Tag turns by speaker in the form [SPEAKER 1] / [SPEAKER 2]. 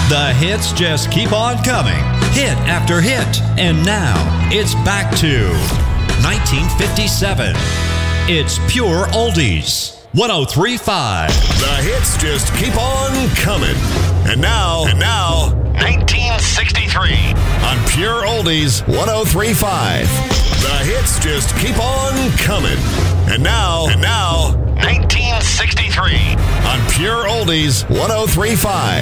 [SPEAKER 1] The hits just keep on coming, hit after hit. And now, it's back to 1957. It's Pure Oldies. 103.5.
[SPEAKER 2] The hits just keep on coming. And now, 1963 on Pure Oldies 103.5. The hits just keep on coming. And now 1963 on Pure Oldies 103.5.